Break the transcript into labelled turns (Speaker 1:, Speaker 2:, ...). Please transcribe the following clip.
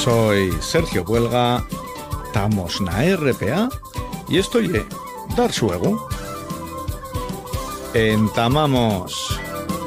Speaker 1: Soy Sergio Buelga, estamos na RPA y esto es Dar Suego. Entamamos.